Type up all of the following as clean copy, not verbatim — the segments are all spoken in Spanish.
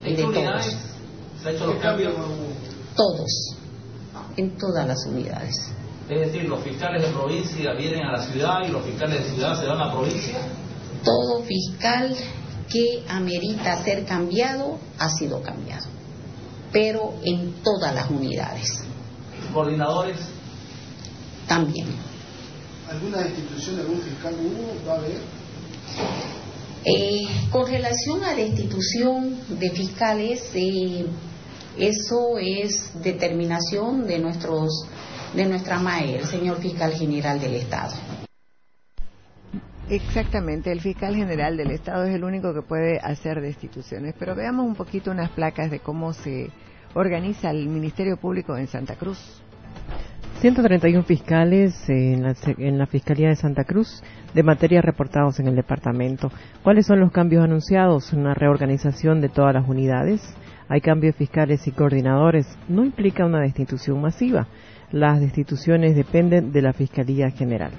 de todos. ¿Se ha hecho los cambios? Todos, en todas las unidades. Es decir, los fiscales de provincia vienen a la ciudad y los fiscales de ciudad se van a provincia. Todo fiscal que amerita ser cambiado ha sido cambiado, pero en todas las unidades. ¿Coordinadores? También. ¿Alguna destitución de algún fiscal hubo? ¿Va a haber? Con relación a destitución de fiscales, eso es determinación de nuestra MAE, el señor fiscal general del Estado. Exactamente, el fiscal general del Estado es el único que puede hacer destituciones. Pero veamos un poquito unas placas de cómo se organiza el Ministerio Público en Santa Cruz. 131 fiscales en la Fiscalía de Santa Cruz de materia reportados en el departamento. ¿Cuáles son los cambios anunciados? Una reorganización de todas las unidades. Hay cambios fiscales y coordinadores. No implica una destitución masiva. Las destituciones dependen de la Fiscalía General.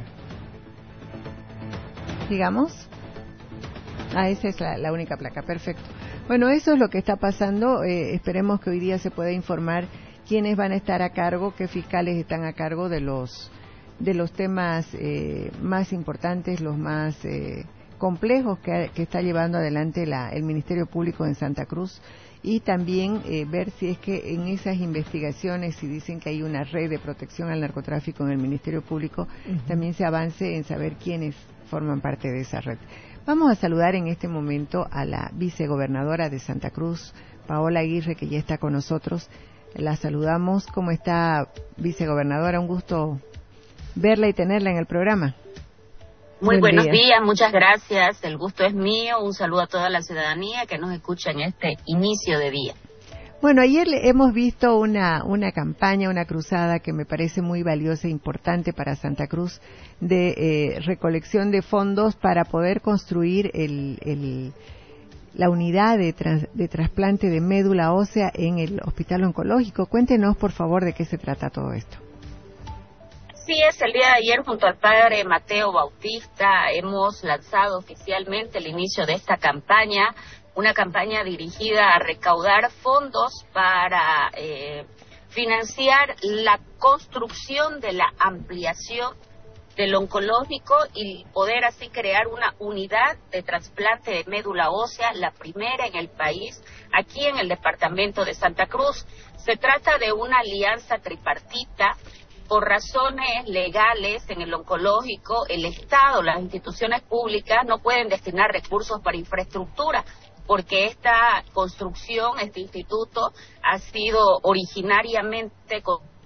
Digamos. Esa es la única placa. Perfecto. Bueno, eso es lo que está pasando. Esperemos que hoy día se pueda informar quiénes van a estar a cargo, qué fiscales están a cargo de los temas más importantes, los más complejos que está llevando adelante el Ministerio Público en Santa Cruz, y también ver si es que en esas investigaciones, si dicen que hay una red de protección al narcotráfico en el Ministerio Público, también se avance en saber quiénes forman parte de esa red. Vamos a saludar en este momento a la vicegobernadora de Santa Cruz, Paola Aguirre, que ya está con nosotros. La saludamos. ¿Cómo está, vicegobernadora? Un gusto verla y tenerla en el programa. Muy buenos días, muchas gracias. El gusto es mío. Un saludo a toda la ciudadanía que nos escucha en este inicio de día. Bueno, ayer hemos visto una campaña, una cruzada que me parece muy valiosa e importante para Santa Cruz, de recolección de fondos para poder construir la unidad de trasplante de médula ósea en el Hospital Oncológico. Cuéntenos, por favor, de qué se trata todo esto. Sí, es el día de ayer, junto al padre Mateo Bautista, hemos lanzado oficialmente el inicio de esta campaña, una campaña dirigida a recaudar fondos para financiar la construcción de la ampliación del oncológico y poder así crear una unidad de trasplante de médula ósea, la primera en el país, aquí en el departamento de Santa Cruz. Se trata de una alianza tripartita. Por razones legales en el oncológico, el Estado, las instituciones públicas no pueden destinar recursos para infraestructura, porque esta construcción, este instituto, ha sido originariamente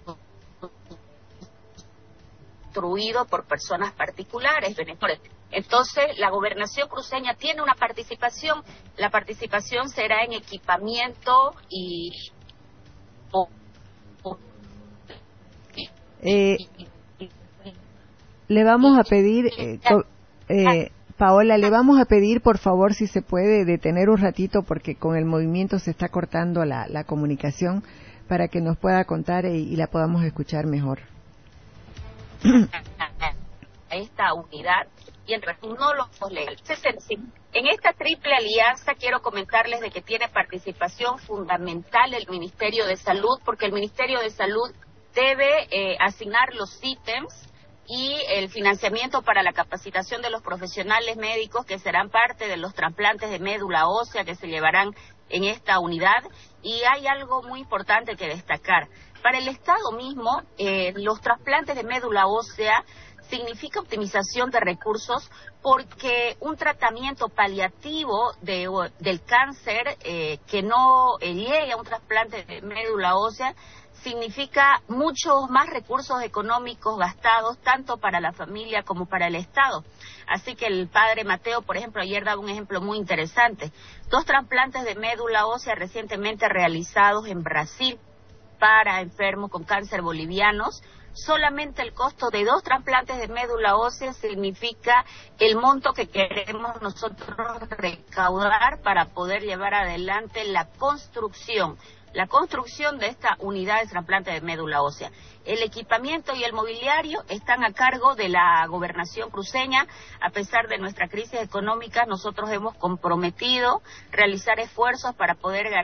construido por personas particulares. Entonces, la gobernación cruceña tiene una participación. La participación será en equipamiento y le vamos a pedir, Paola, le vamos a pedir, por favor, si se puede detener un ratito, porque con el movimiento se está cortando la comunicación, para que nos pueda contar y la podamos escuchar mejor. Esta unidad y en no los legales. En esta triple alianza quiero comentarles de que tiene participación fundamental el Ministerio de Salud, porque el Ministerio de Salud debe asignar los ítems y el financiamiento para la capacitación de los profesionales médicos que serán parte de los trasplantes de médula ósea que se llevarán en esta unidad. Y hay algo muy importante que destacar. Para el Estado mismo, los trasplantes de médula ósea significa optimización de recursos, porque un tratamiento paliativo del cáncer que no llegue a un trasplante de médula ósea significa muchos más recursos económicos gastados, tanto para la familia como para el Estado. Así que el padre Mateo, por ejemplo, ayer daba un ejemplo muy interesante. 2 trasplantes de médula ósea recientemente realizados en Brasil para enfermos con cáncer bolivianos. Solamente el costo de 2 trasplantes de médula ósea significa el monto que queremos nosotros recaudar para poder llevar adelante la construcción de esta unidad de trasplante de médula ósea. El equipamiento y el mobiliario están a cargo de la gobernación cruceña. A pesar de nuestra crisis económica, nosotros hemos comprometido realizar esfuerzos para poder garantizar